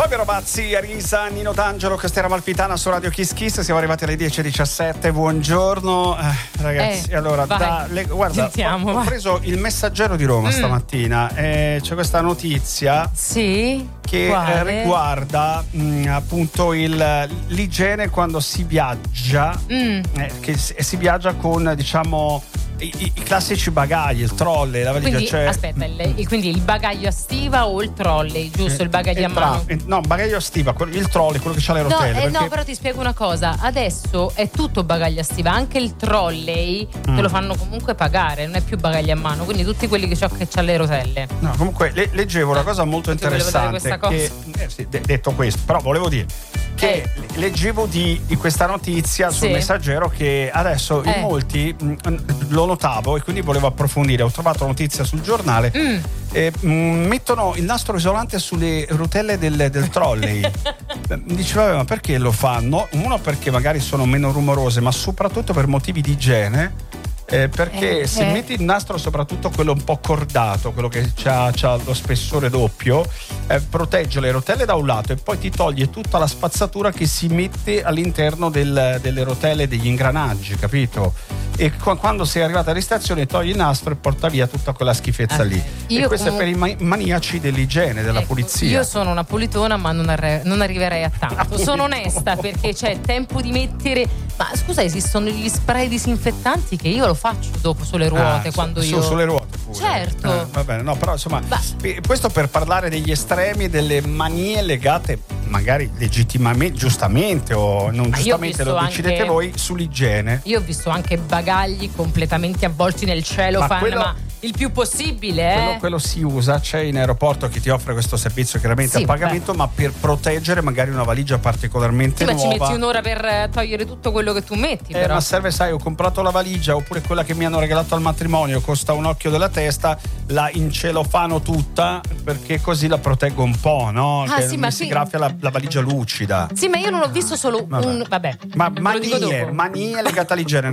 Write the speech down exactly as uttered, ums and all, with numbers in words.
Fabio Robazzi, Arisa, Nino D'Angelo, Castiera Amalfitana su Radio Kiss Kiss. Siamo arrivati alle dieci e diciassette. Buongiorno, eh, ragazzi. Eh, allora, vai. da, le, guarda, Sentiamo, ho, ho preso il Messaggero di Roma mm. stamattina. E c'è questa notizia. Sì. Che eh, riguarda mh, appunto il, l'igiene quando si viaggia. Mm. Eh, che si, si viaggia con, diciamo, I, i, i classici bagagli, il trolley, la valigia. Quindi, cioè, aspetta, il, quindi il bagaglio a stiva o il trolley, giusto? Eh, il bagaglio a mano? Eh, no, bagaglio a stiva, il trolley, quello che c'ha le No, rotelle. eh, perché... no, però ti spiego una cosa. Adesso è tutto bagaglio a stiva, anche il trolley mm. te lo fanno comunque pagare, non è più bagaglio a mano. Quindi tutti quelli che c'ha, che c'ha le rotelle. No, comunque le, leggevo una cosa molto interessante. Questa cosa. Che, eh, sì, de- detto questo, però volevo dire che eh. leggevo di, di questa notizia sul sì. Messaggero che adesso eh. in molti mh, lo notavo e quindi volevo approfondire. Ho trovato la notizia sul giornale. Mm. E, mh, mettono il nastro isolante sulle rotelle del, del trolley. Dicevo, ma perché lo fanno? Uno, perché magari sono meno rumorose, ma soprattutto per motivi di igiene. Eh, perché eh, se eh. metti il nastro, soprattutto quello un po' cordato, quello che ha lo spessore doppio, eh, protegge le rotelle da un lato e poi ti toglie tutta la spazzatura che si mette all'interno del, delle rotelle, degli ingranaggi, capito? E quando sei arrivata alla stazione togli il nastro e porta via tutta quella schifezza okay. lì. Io e questo comunque... è per i maniaci dell'igiene, della ecco, pulizia. Io sono una pulitona, ma non, arre... non arriverei a tanto. Sono onesta, perché c'è tempo di mettere. Ma scusa, esistono gli spray disinfettanti che io lo faccio dopo sulle ruote ah, quando su, io. Sulle ruote pure. Certo. Eh, va bene, no, però insomma, bah. questo per parlare degli estremi e delle manie legate, magari legittimamente, giustamente o non ma giustamente, lo decidete anche... voi, sull'igiene. Io ho visto anche bagagli completamente avvolti nel cielo, ma, fan, quello... ma il più possibile, eh? quello, quello si usa, c'è in aeroporto chi ti offre questo servizio chiaramente sì, a pagamento, beh. ma per proteggere magari una valigia particolarmente sì, nuova. Ma ci metti un'ora per togliere tutto quello che tu metti, eh, però. Ma serve, sai, ho comprato la valigia oppure quella che mi hanno regalato al matrimonio, costa un occhio della testa, la incelofano tutta perché così la proteggo un po', no? Ah, che sì, non ma mi sì. si graffia la, la valigia lucida. Sì, ma io non ho visto solo vabbè. un vabbè. Ma manie, manie legate all'igiene.